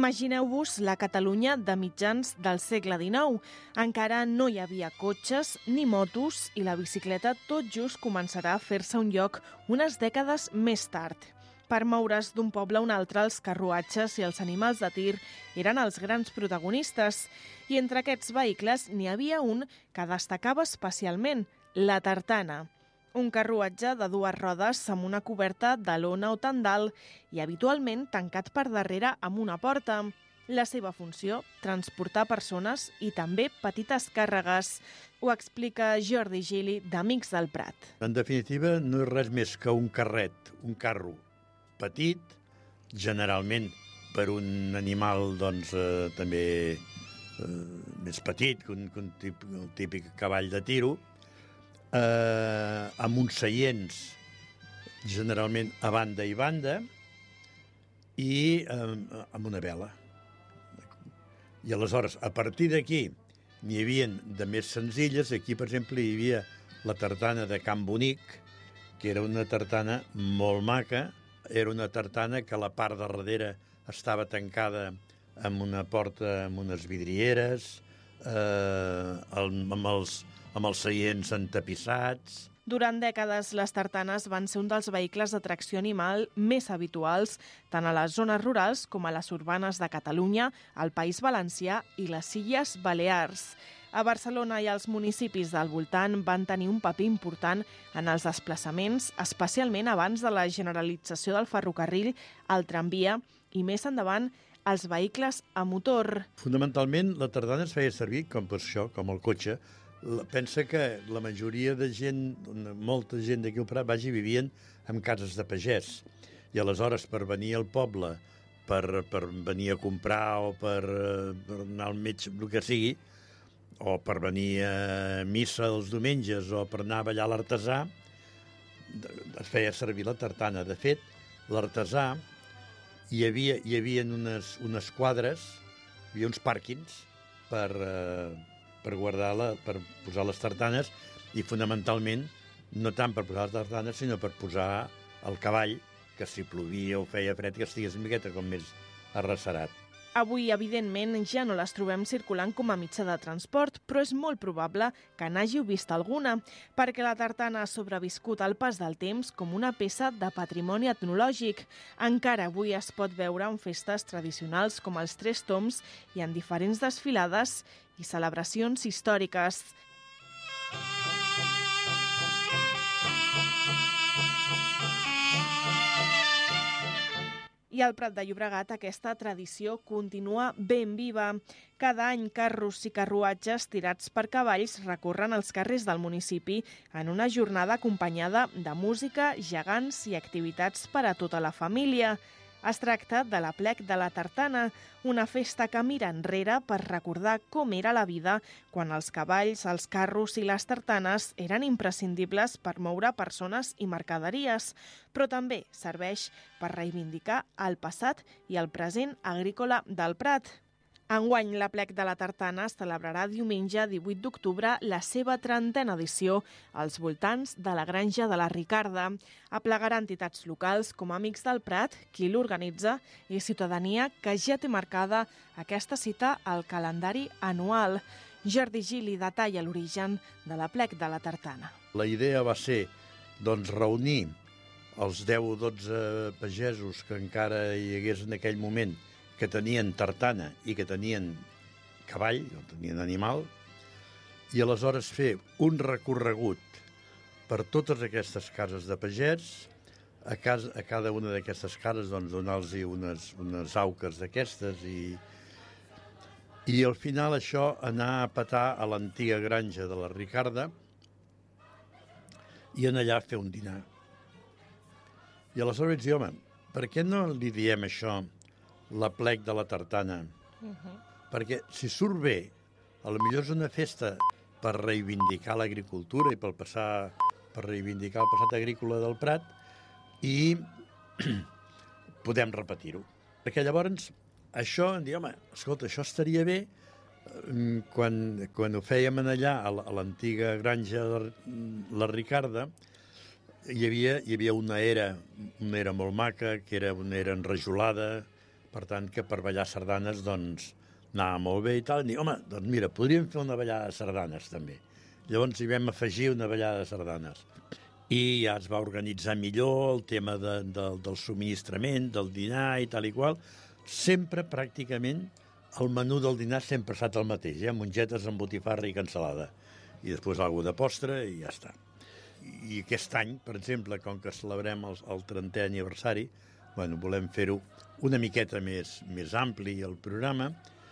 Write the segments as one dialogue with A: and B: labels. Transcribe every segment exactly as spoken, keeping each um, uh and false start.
A: Imagineu-vos la Catalunya de mitjans del segle dinou. Encara no hi havia cotxes ni motos i la bicicleta tot just començarà a fer-se un lloc unes dècades més tard. Per moure's d'un poble a un altre, els carruatges i els animals de tir eren els grans protagonistes. I entre aquests vehicles n'hi havia un que destacava especialment, la tartana. Un carruatge de dues rodes amb una coberta de lona o tendal i habitualment tancat per darrere amb una porta. La seva funció, transportar persones i també petites càrregues. Ho explica Jordi Gili, d'Amics del Prat.
B: En definitiva, no és res més que un carret, un carro petit, generalment per un animal doncs, eh, també eh, més petit que un, que un típic, el típic cavall de tiro, eh, amb uns seients generalment a banda i banda i eh, amb una vela. I aleshores, a partir d'aquí, n'hi havia de més senzilles. Aquí, per exemple, hi havia la tartana de Can Bonic, que era una tartana molt maca. Era una tartana que la part de darrere estava tancada amb una porta, amb unes vidrieres, eh, amb, els, amb els seients entapissats.
A: Durant dècades, les tartanes van ser un dels vehicles de tracció animal més habituals, tant a les zones rurals com a les urbanes de Catalunya, el País Valencià i les Illes Balears. A Barcelona i als municipis del voltant van tenir un paper important en els desplaçaments, especialment abans de la generalització del ferrocarril, el tramvia i més endavant els vehicles a motor.
B: Fonamentalment, la tardana es feia servir com per això, com el cotxe. Pensa que la majoria de gent, molta gent d'aquí al Prat, vagi, vivien en cases de pagès. I aleshores, per venir al poble, per, per venir a comprar o per, per anar al metge, el que sigui, o per venir a missa els diumenges o per anar a ballar a l'artesà, es feia servir la tartana. De fet, l'artesà hi havia, hi havia unes, unes quadres, hi havia uns pàrquings per, per guardar la, per posar les tartanes i fonamentalment no tant per posar les tartanes sinó per posar el cavall, que si plovia o feia fred que estigués una miqueta com més arrecerat.
A: Avui, evidentment, ja no les trobem circulant com a mitjà de transport, però és molt probable que n'hàgiu vist alguna, perquè la tartana ha sobreviscut al pas del temps com una peça de patrimoni etnològic. Encara avui es pot veure en festes tradicionals com els Tres Tombs i en diferents desfilades i celebracions històriques. I al Prat de Llobregat aquesta tradició continua ben viva. Cada any carros i carruatges tirats per cavalls recorren els carrers del municipi en una jornada acompanyada de música, gegants i activitats per a tota la família. Es tracta de l'Aplec de la Tartana, una festa que mira enrere per recordar com era la vida quan els cavalls, els carros i les tartanes eren imprescindibles per moure persones i mercaderies, però també serveix per reivindicar el passat i el present agrícola del Prat. Enguany, l'Aplec de la Tartana es celebrarà diumenge divuit d'octubre la seva trentena edició als voltants de la Granja de la Ricarda. Aplegarà entitats locals com Amics del Prat, qui l'organitza, i ciutadania que ja té marcada aquesta cita al calendari anual. Jordi Gili detalla l'origen de l'Aplec de la Tartana.
B: La idea va ser doncs, reunir els deu o dotze pagesos que encara hi hagués en aquell moment que tenien tartana i que tenien cavall, o tenien animal, i aleshores fer un recorregut per totes aquestes cases de pagès, a, casa, a cada una d'aquestes cases doncs, donar-los unes, unes auques d'aquestes i, i al final això anar a petar a l'antiga granja de la Ricarda i en allà fer un dinar. I aleshores vaig dir, home, per què no li diem això l'Aplec de la Tartana? Uh-huh. Perquè si surt bé, a lo millor és una festa per reivindicar l'agricultura i per, passar, per reivindicar el passat agrícola del Prat i podem repetir-ho. Perquè llavors això, em diu, home, escolta, això estaria bé quan, quan ho fèiem en allà, a l'antiga granja de la Ricarda, hi havia, hi havia una era, una era molt maca, que era una era enrajolada, Per tant, que per ballar sardanes, doncs, anava molt bé i tal. I dic, home, doncs mira, podríem fer una ballada de sardanes, també. Llavors hi vam afegir una ballada de sardanes. I ja es va organitzar millor el tema de, de, del subministrament, del dinar i tal i qual. Sempre, pràcticament, el menú del dinar sempre ha estat el mateix, eh? Mongetes amb botifarra i cansalada. I després alguna de postre i ja està. I aquest any, per exemple, com que celebrem el, el trentè aniversari, bueno, volem fer-ho una miqueta més, més ampli, el programa,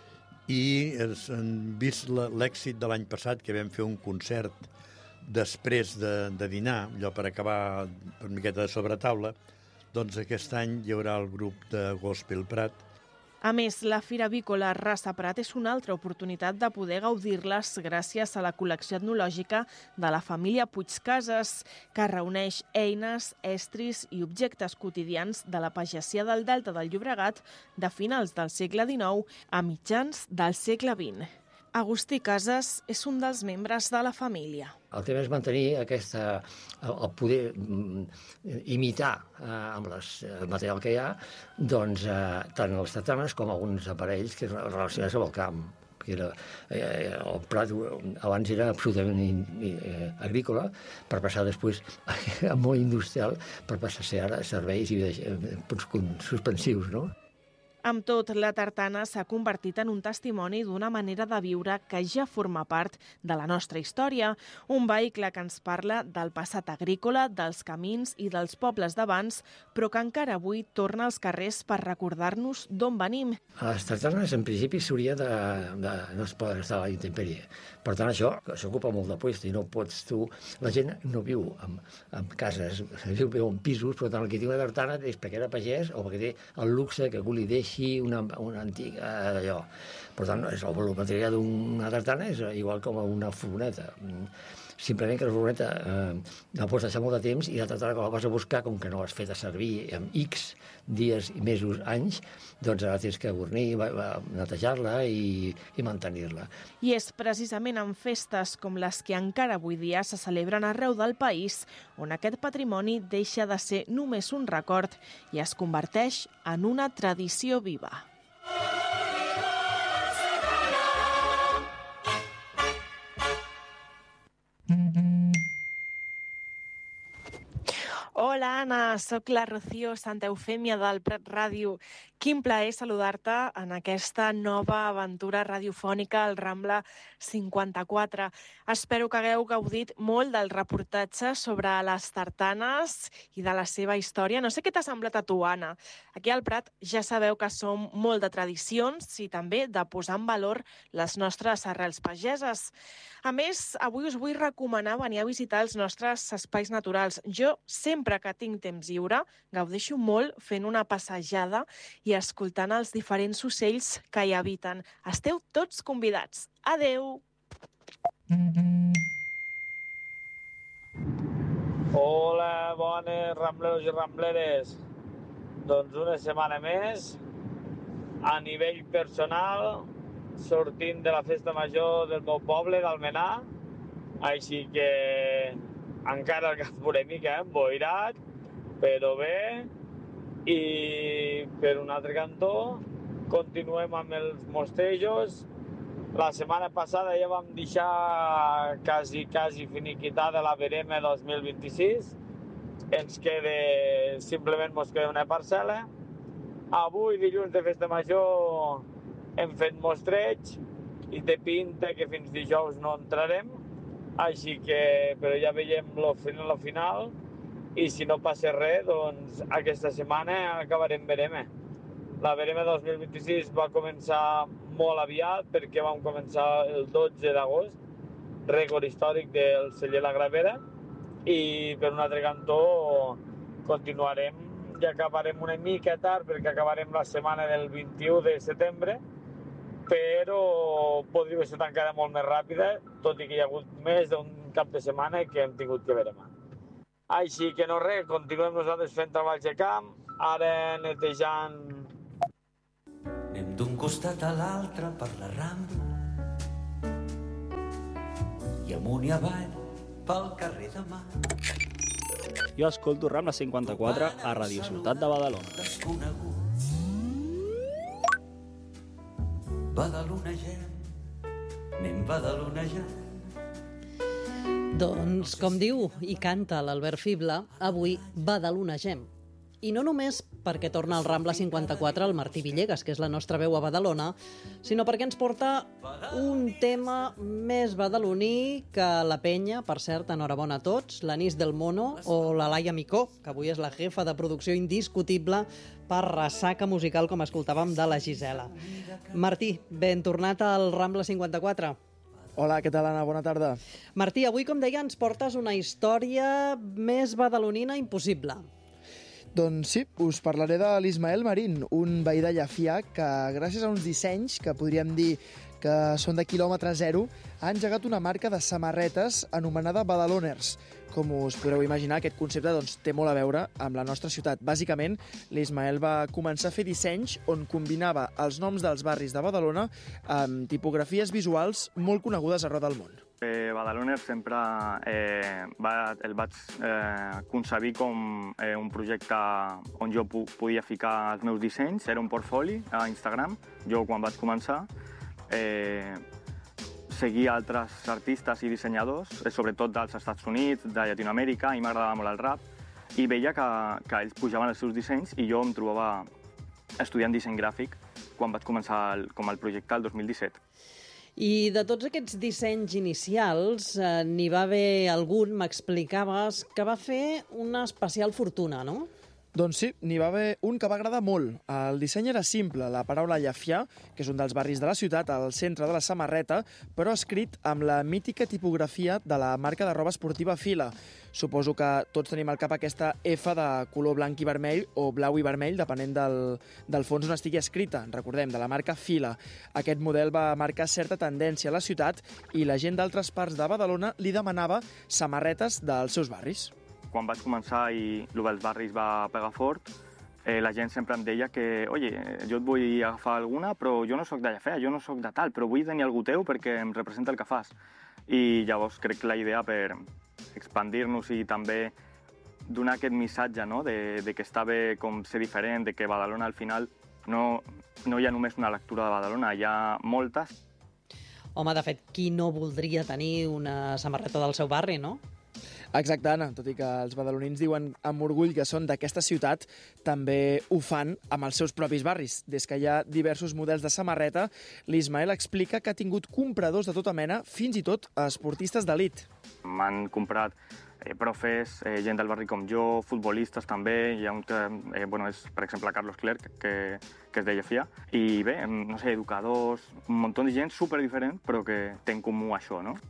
B: i es, hem vist l'èxit de l'any passat, que vam fer un concert després de, de dinar, allò per acabar per una miqueta de sobretaula, doncs aquest any hi haurà el grup de Gospel Prat.
A: A més, la Fira Avícola Rasa Prat és una altra oportunitat de poder gaudir-les gràcies a la col·lecció etnològica de la família Puigcases, que reuneix eines, estris i objectes quotidians de la pagesia del Delta del Llobregat de finals del segle dinou a mitjans del segle vint. Agustí Casas és un dels membres de la família.
C: El tema és mantenir aquesta, el poder imitar eh, amb les, el material que hi ha, doncs, eh, tant les tartanes com alguns aparells que relacionats amb el camp. Era, eh, el Prat abans era absolutament eh, agrícola, per passar després a molt industrial, per passar a ser ara serveis i eh, punts suspensius, no?
A: Amb tot, la tartana s'ha convertit en un testimoni d'una manera de viure que ja forma part de la nostra història, un vehicle que ens parla del passat agrícola, dels camins i dels pobles d'abans, però que encara avui torna als carrers per recordar-nos d'on venim.
C: Les tartanes, en principi, s'hauria de, de... no es poden estar a la intempèrie. Per tant, això s'ocupa molt de puesto i no pots tu... La gent no viu en, en cases, viu, viu en pisos, però tant el que té una tartana és perquè era pagès o perquè té el luxe que algú li deixi una, una antiga d'allò. Per tant, és el valor material d'una tartana és igual com una furgoneta. Simplement que la furgoneta eh, la pots deixar molt de temps i la tartana que la vas a buscar, com que no l'has fet a servir en X dies, mesos, anys, doncs ara tens que bornir, netejar-la i, i mantenir-la.
A: I és precisament en festes com les que encara avui dia se celebren arreu del país on aquest patrimoni deixa de ser només un record i es converteix en una tradició viva. Hola, Anna, sóc la Rocío Santa Eufèmia del Prat Ràdio. Quin plaer saludar-te en aquesta nova aventura radiofònica al Rambla cinquanta-quatre. Espero que hagueu gaudit molt del reportatge sobre les tartanes i de la seva història. No sé què t'ha semblat a tu, Anna. Aquí al Prat ja sabeu que som molt de tradicions i també de posar en valor les nostres arrels pageses. A més, avui us vull recomanar venir a visitar els nostres espais naturals. Jo, sempre que tinc temps lliure, gaudeixo molt fent una passejada i escoltant els diferents ocells que hi habiten. Esteu tots convidats. Adeu!
D: Hola, bones rambleros i rambleres. Doncs una setmana més, a nivell personal, sortint de la festa major del meu poble, d'Almenar, així que encara el cap una mica emboirat, però bé, i per un altre cantó continuem amb els mostejos. La setmana passada ja vam deixar quasi, quasi finiquitada la Verema dos mil vint-i-sis. Ens queda, simplement mos queda una parcel·la. Avui, dilluns de festa major, hem fet mostreig i té pinta que fins dijous no entrarem. Així que, però ja veiem lo final, lo final i si no passa res, doncs aquesta setmana acabarem Verema. La Verema dos mil vint-i-sis va començar molt aviat perquè vam començar el dotze d'agost, rècord històric del celler La Gravera, i per un altre cantó continuarem i acabarem una mica tard perquè acabarem la setmana del vint-i-u de setembre, però podria ser tancada molt més ràpida, tot i que hi ha hagut més d'un cap de setmana que hem tingut que Verema. Així que no res, continuem nosaltres fent treballs de camp, ara netejant.
E: Anem d'un costat a l'altre per la Rambla i amunt i avall pel carrer de Mar.
F: Jo escolto Rambla cinquanta-quatre a Radio Ciutat de Badalona.
E: Desconegut. badalonegem, anem badalonejant.
F: Doncs, com diu i canta l'Albert Fibla, avui badalonegem. I no només perquè torna al Rambla cinquanta-quatre el Martí Villegas, que és la nostra veu a Badalona, sinó perquè ens porta un tema més badaloní que la penya, per cert, enhorabona a tots, l'Anís del Mono o la Laia Micó, que avui és la jefa de producció indiscutible per Ressaca Musical, com escoltàvem, de la Gisela. Martí, ben tornat al Rambla cinquanta-quatre.
G: Hola, què tal, Anna? Bona tarda.
F: Martí, avui, com deia, ens portes una història més badalonina impossible.
G: Doncs sí, us parlaré de l'Ismael Marín, un veí de Llefià que, gràcies a uns dissenys que podríem dir que són de quilòmetre zero, ha engegat una marca de samarretes anomenada Badaloners. Com us podreu imaginar, aquest concepte doncs, té molt a veure amb la nostra ciutat. Bàsicament, l'Ismael va començar a fer dissenys on combinava els noms dels barris de Badalona amb tipografies visuals molt conegudes arreu del món.
H: Eh, Badaloners sempre eh, va, el vaig eh, concebir com eh, un projecte on jo pu podia ficar els meus dissenys. Era un portfoli a Instagram. Jo, quan vaig començar, eh, seguia altres artistes i dissenyadors, eh, sobretot dels Estats Units, de Llatinoamèrica, i m'agradava molt el rap, i veia que, que ells pujaven els seus dissenys i jo em trobava estudiant disseny gràfic quan vaig començar el, com el projecte el dos mil disset.
F: I de tots aquests dissenys inicials, eh, n'hi va haver algun, m'explicaves, que va fer una especial fortuna, no?
G: Doncs sí, n'hi va haver un que va agradar molt. El disseny era simple, la paraula Llefià, que és un dels barris de la ciutat, al centre de la samarreta, però escrit amb la mítica tipografia de la marca de roba esportiva Fila. Suposo que tots tenim al cap aquesta F de color blanc i vermell o blau i vermell, depenent del, del fons on estigui escrita. Recordem, de la marca Fila. Aquest model va marcar certa tendència a la ciutat i la gent d'altres parts de Badalona li demanava samarretes dels seus barris.
H: Quan vaig començar i el dels barris va pegar fort, eh, la gent sempre em deia que, oye, jo et vull agafar alguna, però jo no sóc de Llefià, jo no sóc de tal, però vull tenir algú teu perquè em representa el que fas. I llavors crec que la idea per expandir-nos i també donar aquest missatge, no?, de, de que està bé com ser diferent, de que Badalona al final no, no hi ha només una lectura de Badalona, hi ha moltes.
F: Home, de fet, qui no voldria tenir una samarreta del seu barri, no?
G: Exacte, Anna. Tot i que els badalonins diuen amb orgull que són d'aquesta ciutat, també ho fan amb els seus propis barris. Des que hi ha diversos models de samarreta, l'Ismael explica que ha tingut compradors de tota mena, fins i tot esportistes d'elit.
H: M'han comprat eh, profes, eh, gent del barri com jo, futbolistes també. Hi ha un que, eh, bueno, és, per exemple, Carlos Clerc, que, que és de Llefià. I bé, no sé, educadors, un munt de gent superdiferent, però que té en comú això, no?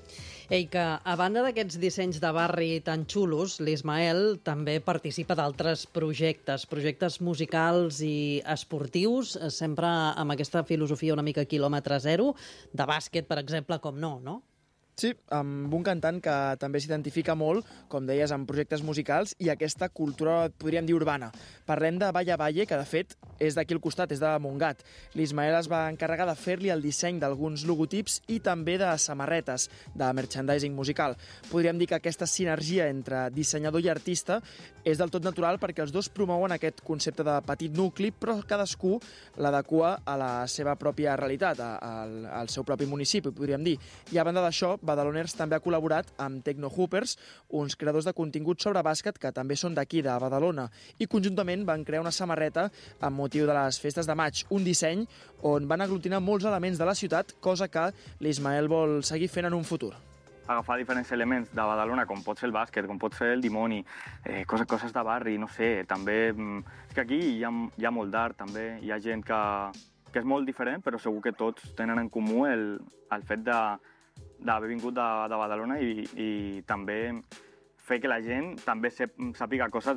F: Ei, que a banda d'aquests dissenys de barri tan xulos, l'Ismael també participa d'altres projectes, projectes musicals i esportius, sempre amb aquesta filosofia una mica quilòmetre zero, de bàsquet, per exemple, com no, no?
G: Sí, amb un cantant que també s'identifica molt, com deies, amb projectes musicals i aquesta cultura, podríem dir, urbana. Parlem de Valle Valle, que de fet és d'aquí al costat, és de Montgat. L'Ismael es va encarregar de fer-li el disseny d'alguns logotips i també de samarretes, de merchandising musical. Podríem dir que aquesta sinergia entre dissenyador i artista és del tot natural perquè els dos promouen aquest concepte de petit nucli, però cadascú l'adequa a la seva pròpia realitat, al, al seu propi municipi, podríem dir. I a banda d'això, Badaloners també ha col·laborat amb Tecno Hoopers, uns creadors de contingut sobre bàsquet que també són d'aquí, de Badalona, i conjuntament van crear una samarreta amb motiu de les festes de maig, un disseny on van aglutinar molts elements de la ciutat, cosa que l'Ismael vol seguir fent en un futur.
H: Agafar diferents elements de Badalona, com pot ser el bàsquet, com pot ser el dimoni, eh, coses, coses de barri, no sé, també... És que aquí hi ha, hi ha molt d'art, també, hi ha gent que, que és molt diferent, però segur que tots tenen en comú el, el fet de d'haver vingut de, de Badalona i, i també fer que la gent també sàpiga coses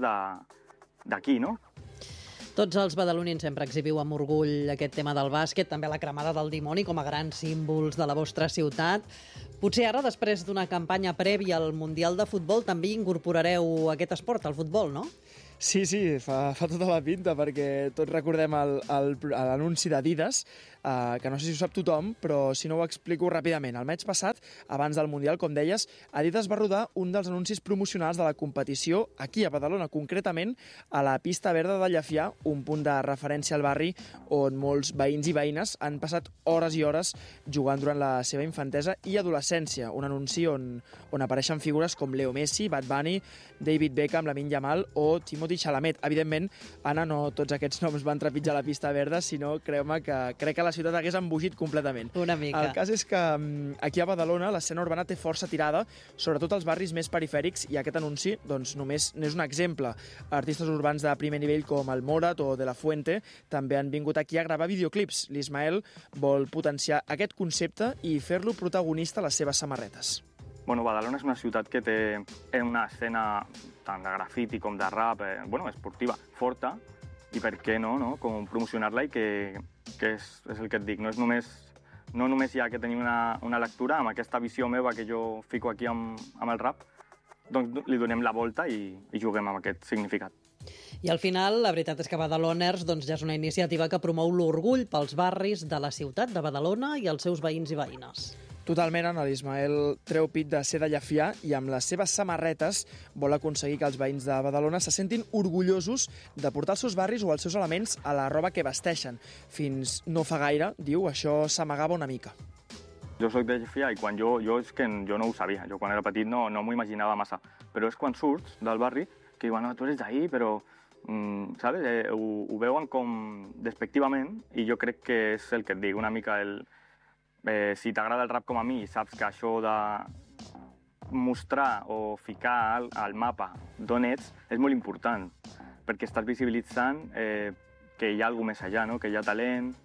H: d'aquí, no?
F: Tots els badalonins sempre exhibiu amb orgull aquest tema del bàsquet, també la cremada del dimoni com a grans símbols de la vostra ciutat. Potser ara, després d'una campanya prèvia al Mundial de Futbol, també incorporareu aquest esport, el futbol, no?
G: Sí, sí, fa, fa tota la pinta, perquè tots recordem l'anunci d'Adidas, eh, que no sé si ho sap tothom, però si no ho explico ràpidament. El maig passat, abans del Mundial, com deies, Adidas va rodar un dels anuncis promocionals de la competició aquí a Badalona, concretament a la pista verda de Llefià, un punt de referència al barri on molts veïns i veïnes han passat hores i hores jugant durant la seva infantesa i adolescència. Un anunci on, on apareixen figures com Leo Messi, Bad Bunny, David Beckham, Lamine Yamal o Timothy Chalamet. Evidentment, Anna, no tots aquests noms van trepitjar la pista verda, sinó creu-me que crec que la ciutat hagués embogit completament.
F: Una mica.
G: El cas és que aquí a Badalona l'escena urbana té força tirada, sobretot als barris més perifèrics, i aquest anunci doncs, només n'és un exemple. Artistes urbans de primer nivell com el Morat o De La Fuente també han vingut aquí a gravar videoclips. L'Ismael vol potenciar aquest concepte i fer-lo protagonista a les seves samarretes.
H: Bueno, Badalona és una ciutat que té una escena tant de grafiti com de rap, eh, bueno, esportiva, forta, i per què no, no? Com promocionar-la i que, que és, és el que et dic, no és només, no només hi ha que tenir una, una lectura amb aquesta visió meva que jo fico aquí amb, amb el rap, doncs li donem la volta i, i juguem amb aquest significat.
F: I al final, la veritat és que Badaloners doncs, ja és una iniciativa que promou l'orgull pels barris de la ciutat de Badalona i els seus veïns i veïnes.
G: Totalment, Anna. L'Ismael treu pit de ser de Llefià i amb les seves samarretes vol aconseguir que els veïns de Badalona se sentin orgullosos de portar els seus barris o els seus elements a la roba que vesteixen. Fins no fa gaire, diu, això s'amagava una mica.
H: Jo soc de Llefià i quan jo, jo és que jo no ho sabia. Jo quan era petit no, no m'ho imaginava massa. Però és quan surts del barri que diuen, no, tu eres d'ahí, però mm, ¿sabes? Eh, ho, ho veuen com despectivament i jo crec que és el que et dic, una mica el... Eh, si t'agrada el rap com a mi i saps que això de mostrar o ficar al, al mapa d'on ets és molt important, perquè estàs visibilitzant eh, que hi ha alguna més allà, no? Que hi ha talent.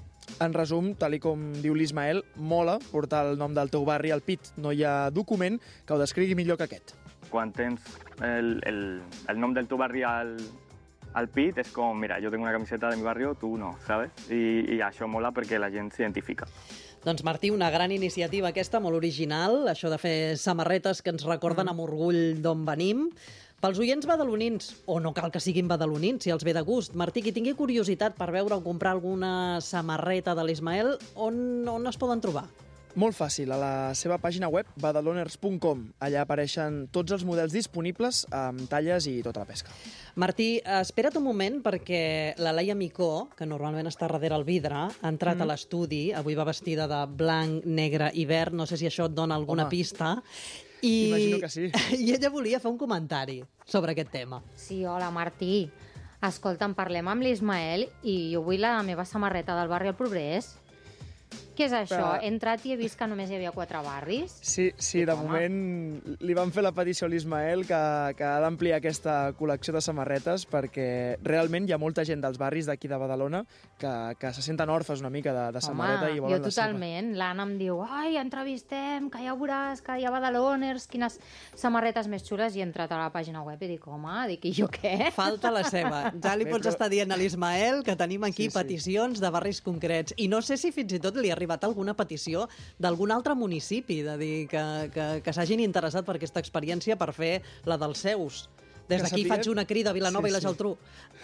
G: En resum, tal i com diu l'Ismael, mola portar el nom del teu barri al pit. No hi ha document que ho descrigui millor que aquest.
H: Quan tens el, el, el nom del teu barri al, al pit, és com, mira, jo tengo una camiseta de mi barrio, tu no, ¿sabes? I, i això mola perquè la gent s'identifica.
F: Doncs Martí, una gran iniciativa aquesta, molt original, això de fer samarretes que ens recorden amb orgull d'on venim. Pels oients badalonins, o no cal que siguin badalonins, si els ve de gust, Martí, qui tingui curiositat per veure o comprar alguna samarreta de l'Ismael, on, on es poden trobar?
G: Molt fàcil, a la seva pàgina web, badaloners punt com. Allà apareixen tots els models disponibles amb talles i tota la pesca.
F: Martí, espera't un moment perquè la Laia Micó, que normalment està darrere el vidre, ha entrat mm. a l'estudi, avui va vestida de blanc, negre i verd, no sé si això et dona alguna
G: Home,
F: pista. I...
G: Imagino que sí.
F: I ella volia fer un comentari sobre aquest tema.
I: Sí, hola Martí. Escolta'm, parlem amb l'Ismael i jo vull la meva samarreta del barri El Progrés. Què és això?
G: Però...
I: He entrat i he vist que només hi havia quatre barris?
G: Sí, sí, de moment li van fer la petició a l'Ismael que, que ha d'ampliar aquesta col·lecció de samarretes perquè realment hi ha molta gent dels barris d'aquí de Badalona que, que se senten orfes una mica de, de samarreta
I: Home,
G: i volen
I: jo
G: la seva.
I: totalment. L'Anna em diu, ai, entrevistem, que ja veuràs, que hi ha badaloners, quines samarretes més xules, i he entrat a la pàgina web i dic, home, dic, i jo què?
F: Falta la seva. Ja li
G: Bé,
F: pots
G: però...
F: estar dient a l'Ismael que tenim aquí
G: Sí, sí.
F: peticions de barris concrets. I no sé si fins i tot li ha arribat alguna petició d'algun altre municipi, de dir que, que, que s'hagin interessat per aquesta experiència per fer la dels seus. Des
G: Que
F: d'aquí
G: sapiguem-
F: faig una crida a Vilanova
G: Sí,
F: i la
G: sí.
F: Geltrú.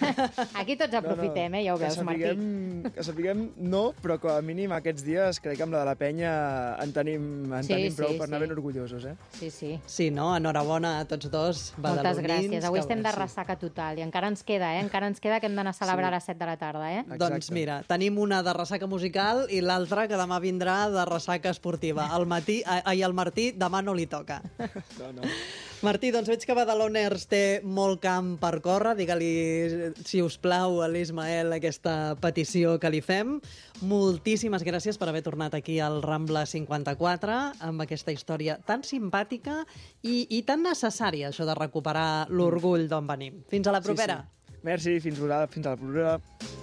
I: Aquí tots aprofitem, eh? Ja ho
G: que
I: veus,
G: sapiguem,
I: Martí.
G: que sapiguem no, però com a mínim aquests dies crec que amb la de la penya en tenim, en
I: Sí,
G: tenim prou
I: sí,
G: per anar
I: sí.
G: ben orgullosos, eh?
I: Sí, sí.
F: Sí, no? Enhorabona a tots dos badalonins.
I: Moltes gràcies. Avui
F: que-
I: estem de
F: sí.
I: ressaca total i encara ens queda, eh? Encara ens queda que hem d'anar a celebrar
G: Sí.
I: a les set de la tarda, eh?
G: Exacte.
F: Doncs mira, tenim una de ressaca musical i l'altra que demà vindrà de ressaca esportiva. Al matí, ai, al Martí demà no li toca.
G: No, no.
F: Martí, doncs veig que Badaloners té molt camp per córrer. Digue-li, si us plau, a l'Ismael aquesta petició que li fem. Moltíssimes gràcies per haver tornat aquí al Rambla cinquanta-quatre amb aquesta història tan simpàtica i, i tan necessària, això de recuperar l'orgull d'on venim. Fins a la propera.
G: Sí, sí. Merci, fins, fins a la propera.